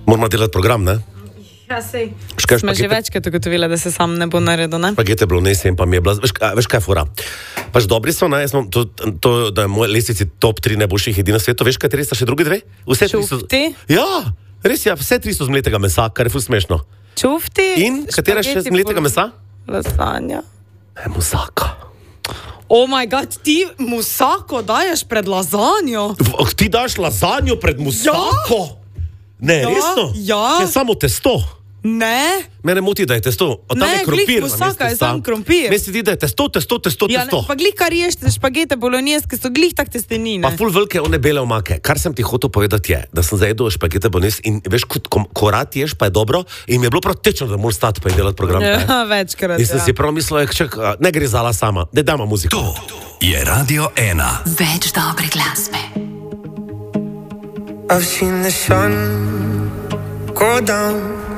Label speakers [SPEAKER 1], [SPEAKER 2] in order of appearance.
[SPEAKER 1] Moramo delati program, ne?
[SPEAKER 2] Ja, sej.
[SPEAKER 1] Škaj,
[SPEAKER 2] Smo že večkrat ugotovila, da se sam ne bo naredil, ne?
[SPEAKER 1] Špagete bolognese in pa mi je bila... Veš kaj je fora? Pač dobri so, ne? Jaz imam to, da je moj lestvici top 3 najboljših jedi na svetu. Veš, kateri sta še drugi dve? Vse tri so...
[SPEAKER 2] Čufti?
[SPEAKER 1] Ja, res je, vse tri so z mletega mesa, kar je ful smešno.
[SPEAKER 2] Čufti?
[SPEAKER 1] In katera še z mletega mesa?
[SPEAKER 2] Lasagna.
[SPEAKER 1] Musaka.
[SPEAKER 2] Oh my god, ti musako daješ pred lazanjo?
[SPEAKER 1] Ti daš lazanjo pred musako? Ne,
[SPEAKER 2] Ja,
[SPEAKER 1] resno?
[SPEAKER 2] ja.
[SPEAKER 1] Je samo testo.
[SPEAKER 2] Ne.
[SPEAKER 1] Mene moti, da je testo. Tam
[SPEAKER 2] Ne,
[SPEAKER 1] je krompir.
[SPEAKER 2] glih musaka je sam krompir.
[SPEAKER 1] Meni se zdi, da je testo.
[SPEAKER 2] Ja, ne, pa glih kar ješ špagete bolognese, ki so glih tak testenine.
[SPEAKER 1] Pa ful velike one bele omake. Kar sem ti hotel povedati je, da sem zajedel špagete bolognese in veš, ko rad ješ, pa je dobro in mi je bilo prav tečno, da moram stati pa in delati program.
[SPEAKER 2] Ja, večkrat,
[SPEAKER 1] in sem si prav mislil, ne gre zala sama, ne damo muziko.
[SPEAKER 3] To je Radio 1.
[SPEAKER 4] Več dobre glasbe.
[SPEAKER 5] I've seen the sun go down